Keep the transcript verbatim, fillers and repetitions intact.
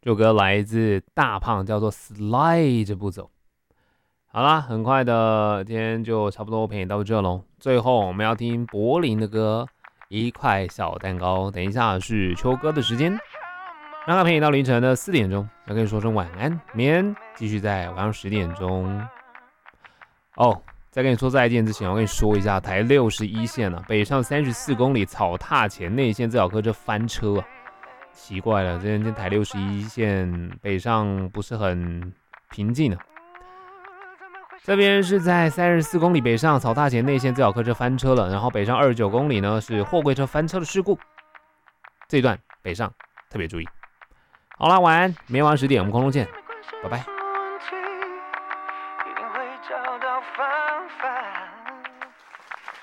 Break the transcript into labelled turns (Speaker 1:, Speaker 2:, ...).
Speaker 1: 这首歌来自大胖，叫做《Slide》这步走。好啦，很快的，今天就差不多陪你到这喽。最后我们要听柏林的歌《一块小蛋糕》。等一下是秋歌的时间，让他陪你到凌晨的四点钟，要跟你说声晚安，明天继续在晚上十点钟。哦，在跟你说再见之前，我跟你说一下台六十一线啊，北上三十四公里草踏前内线自小客这翻车啊，奇怪了，今天台六十一线北上不是很平静啊。这边是在三十四公里北上草踏前内线自小客车翻车了，然后北上二十九公里呢是货柜车翻车的事故，这一段北上特别注意。好啦，晚安，明天晚上十点我们空中见，拜拜。